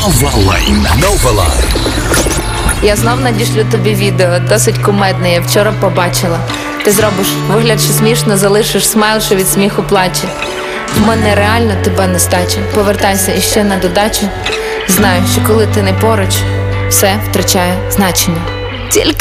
Новалайн. Я знов надішлю тобі відео, досить кумедне, я вчора побачила. Ти зробиш вигляд, що смішно, залишиш смайл, що від сміху плаче. В мене реально тебе нестача. Повертайся іще на додачу. Знаю, що коли ти не поруч, все втрачає значення. Тільки